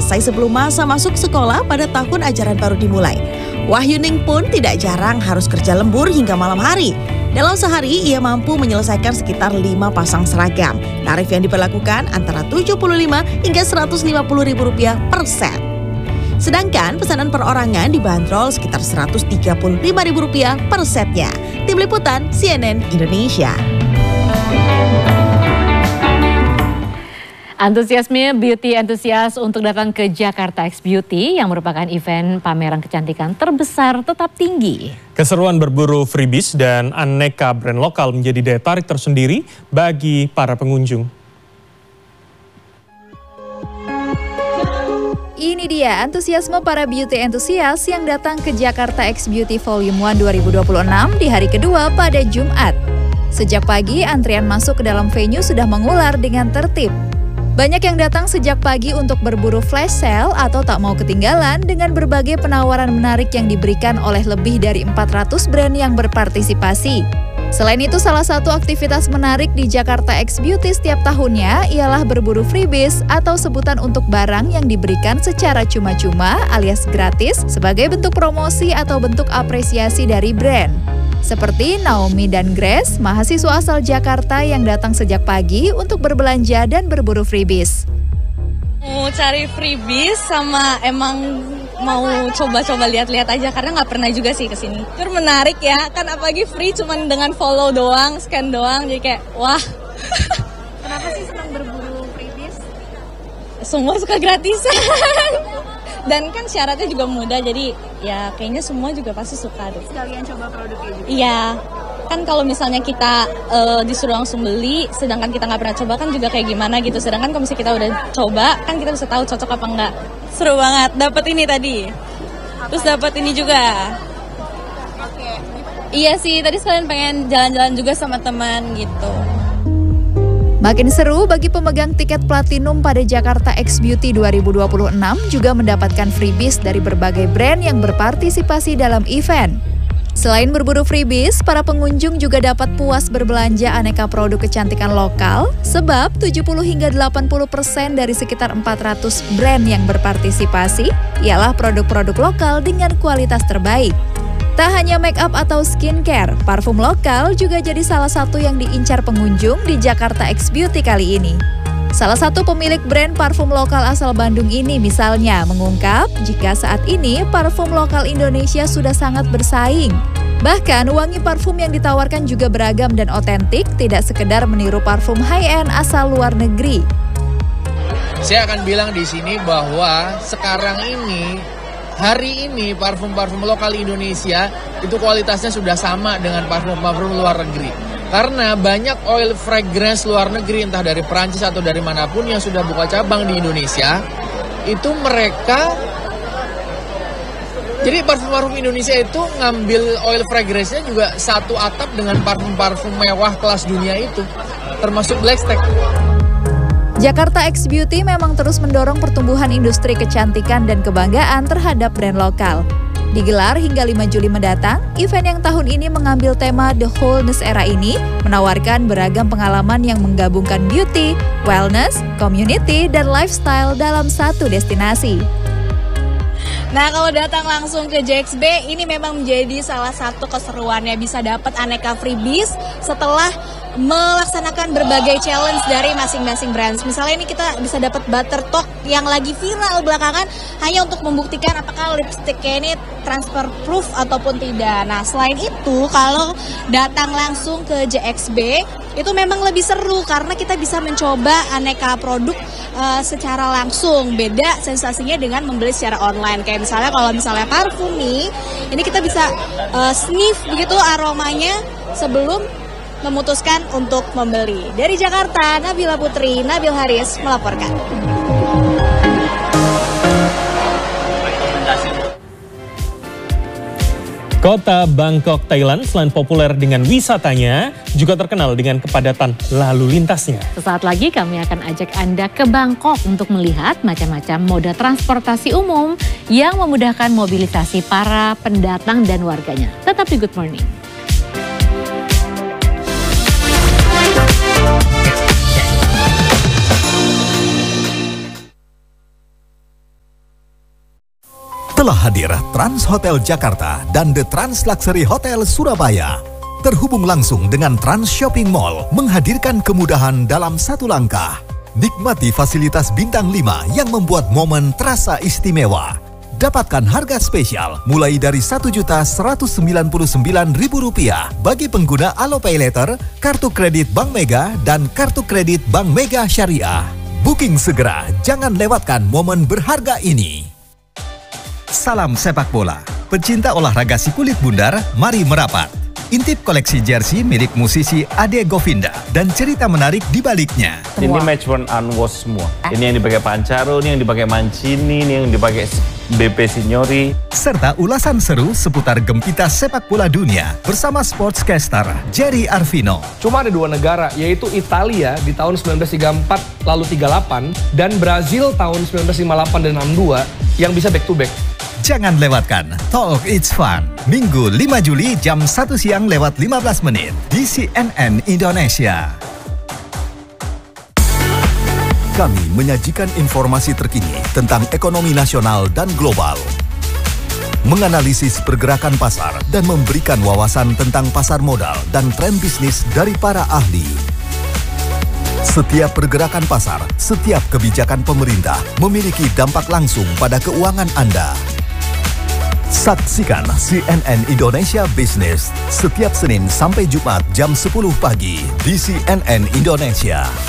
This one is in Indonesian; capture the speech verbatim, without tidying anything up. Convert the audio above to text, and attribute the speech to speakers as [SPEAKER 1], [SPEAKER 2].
[SPEAKER 1] selesai sebelum masa masuk sekolah pada tahun ajaran baru dimulai. Wahyuning pun tidak jarang harus kerja lembur hingga malam hari. Dalam sehari, ia mampu menyelesaikan sekitar lima pasang seragam. Tarif yang diberlakukan antara tujuh puluh lima hingga seratus lima puluh ribu rupiah per set. Sedangkan pesanan perorangan dibanderol sekitar seratus tiga puluh lima ribu rupiah per setnya. Tim Liputan C N N Indonesia.
[SPEAKER 2] Antusiasme beauty entusias untuk datang ke Jakarta X Beauty yang merupakan event pameran kecantikan terbesar tetap tinggi.
[SPEAKER 3] Keseruan berburu freebies dan aneka brand lokal menjadi daya tarik tersendiri bagi para pengunjung.
[SPEAKER 4] Ini dia antusiasme para beauty entusias yang datang ke Jakarta X Beauty Volume satu dua ribu dua puluh enam di hari kedua pada Jumat. Sejak pagi, antrian masuk ke dalam venue sudah mengular dengan tertib. Banyak yang datang sejak pagi untuk berburu flash sale atau tak mau ketinggalan dengan berbagai penawaran menarik yang diberikan oleh lebih dari empat ratus brand yang berpartisipasi. Selain itu, salah satu aktivitas menarik di Jakarta X Beauty setiap tahunnya ialah berburu freebies atau sebutan untuk barang yang diberikan secara cuma-cuma alias gratis sebagai bentuk promosi atau bentuk apresiasi dari brand. Seperti Naomi dan Grace, mahasiswa asal Jakarta yang datang sejak pagi untuk berbelanja dan berburu freebies.
[SPEAKER 5] Mau cari freebies sama emang mau coba-coba lihat-lihat aja karena nggak pernah juga sih kesini. Itu menarik ya, kan apalagi free cuman dengan follow doang, scan doang, jadi kayak wah.
[SPEAKER 4] Kenapa sih senang berburu freebies?
[SPEAKER 5] Semua suka gratisan. Dan kan syaratnya juga mudah, jadi ya kayaknya semua juga pasti suka deh.
[SPEAKER 4] Sekalian coba produknya juga?
[SPEAKER 5] Iya, kan kalau misalnya kita uh, disuruh langsung beli, sedangkan kita nggak pernah coba kan juga kayak gimana gitu. Sedangkan kalau misalnya kita udah coba, kan kita bisa tahu cocok apa enggak. Seru banget, dapat ini tadi. Terus dapat ini juga.
[SPEAKER 4] Oke.
[SPEAKER 5] Iya sih, tadi sekalian pengen jalan-jalan juga sama teman gitu.
[SPEAKER 4] Makin seru bagi pemegang tiket platinum pada Jakarta X Beauty dua ribu dua puluh enam juga mendapatkan freebies dari berbagai brand yang berpartisipasi dalam event. Selain berburu freebies, para pengunjung juga dapat puas berbelanja aneka produk kecantikan lokal sebab tujuh puluh hingga delapan puluh persen dari sekitar empat ratus brand yang berpartisipasi ialah produk-produk lokal dengan kualitas terbaik. Tak hanya make up atau skincare, parfum lokal juga jadi salah satu yang diincar pengunjung di Jakarta X Beauty kali ini. Salah satu pemilik brand parfum lokal asal Bandung ini misalnya mengungkap jika saat ini parfum lokal Indonesia sudah sangat bersaing. Bahkan wangi parfum yang ditawarkan juga beragam dan otentik, tidak sekedar meniru parfum high-end asal luar negeri.
[SPEAKER 6] Saya akan bilang di sini bahwa sekarang ini hari ini parfum-parfum lokal Indonesia itu kualitasnya sudah sama dengan parfum-parfum luar negeri. Karena banyak oil fragrance luar negeri entah dari Perancis atau dari manapun yang sudah buka cabang di Indonesia, itu mereka jadi parfum-parfum Indonesia itu ngambil oil fragrance-nya juga satu atap dengan parfum-parfum mewah kelas dunia itu, termasuk Blackstack.
[SPEAKER 4] Jakarta X Beauty memang terus mendorong pertumbuhan industri kecantikan dan kebanggaan terhadap brand lokal. Digelar hingga lima Juli mendatang, event yang tahun ini mengambil tema The Wholeness Era ini menawarkan beragam pengalaman yang menggabungkan beauty, wellness, community, dan lifestyle dalam satu destinasi.
[SPEAKER 5] Nah, kalau datang langsung ke J X B, ini memang menjadi salah satu keseruannya, bisa dapat aneka freebies setelah melaksanakan berbagai challenge dari masing-masing brands. Misalnya ini kita bisa dapat butter talk yang lagi viral belakangan hanya untuk membuktikan apakah lipstiknya ini transfer proof ataupun tidak. Nah, selain itu kalau datang langsung ke J X B itu memang lebih seru karena kita bisa mencoba aneka produk uh, secara langsung. Beda sensasinya dengan membeli secara online. Kayak misalnya kalau misalnya parfum nih, ini kita bisa uh, sniff begitu aromanya sebelum memutuskan untuk membeli. Dari Jakarta, Nabila Putri, Nabil Haris melaporkan.
[SPEAKER 3] Kota Bangkok, Thailand selain populer dengan wisatanya, juga terkenal dengan kepadatan lalu lintasnya.
[SPEAKER 2] Sesaat lagi kami akan ajak Anda ke Bangkok untuk melihat macam-macam moda transportasi umum yang memudahkan mobilisasi para pendatang dan warganya. Tetap di Good Morning.
[SPEAKER 7] Telah hadir Trans Hotel Jakarta dan The Trans Luxury Hotel Surabaya. Terhubung langsung dengan Trans Shopping Mall, menghadirkan kemudahan dalam satu langkah. Nikmati fasilitas bintang lima yang membuat momen terasa istimewa. Dapatkan harga spesial mulai dari satu juta seratus sembilan puluh sembilan ribu rupiah bagi pengguna Alopay Later, kartu kredit Bank Mega, dan kartu kredit Bank Mega Syariah. Booking segera, jangan lewatkan momen berharga ini. Salam sepak bola. Pecinta olahraga si kulit bundar, mari merapat. Intip koleksi jersey milik musisi Ade Govinda dan cerita menarik di baliknya.
[SPEAKER 8] Ini match worn unwashed semua. Ini yang dipakai Pancaro, ini yang dipakai Mancini, ini yang dipakai B P Signori.
[SPEAKER 7] Serta ulasan seru seputar gempita sepak bola dunia bersama sportscaster Jerry Arvino.
[SPEAKER 9] Cuma ada dua negara, yaitu Italia di tahun sembilan belas tiga puluh empat lalu tiga puluh delapan dan Brazil tahun sembilan belas lima puluh delapan dan enam puluh dua yang bisa back to back.
[SPEAKER 7] Jangan lewatkan Talk It's Fun, Minggu lima Juli jam satu siang lewat lima belas menit di C N N Indonesia. Kami menyajikan informasi terkini tentang ekonomi nasional dan global, menganalisis pergerakan pasar dan memberikan wawasan tentang pasar modal dan tren bisnis dari para ahli. Setiap pergerakan pasar, setiap kebijakan pemerintah memiliki dampak langsung pada keuangan Anda. Saksikan C N N Indonesia Business setiap Senin sampai Jumat jam sepuluh pagi di C N N Indonesia.